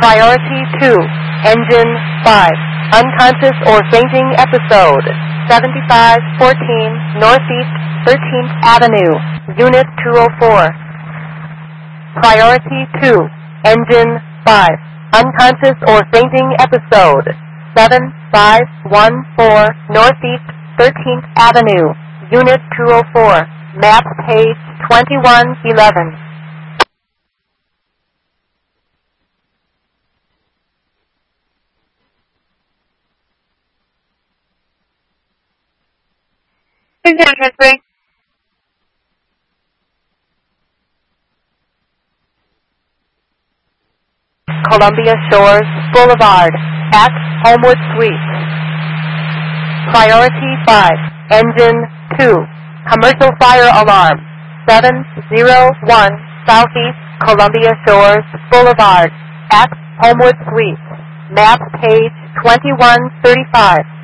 Priority 2, Engine 5, unconscious or fainting episode, 7514 Northeast 13th Avenue, Unit 204. Priority 2, Engine 5, unconscious or fainting episode, 7514 Northeast 13th Avenue, Unit 204, map page 2111. Engine transferring. Columbia Shores Boulevard at Homewood Suites. Priority 5, Engine 2, commercial fire alarm, 701 Southeast Columbia Shores Boulevard at Homewood Suites, map page 2135.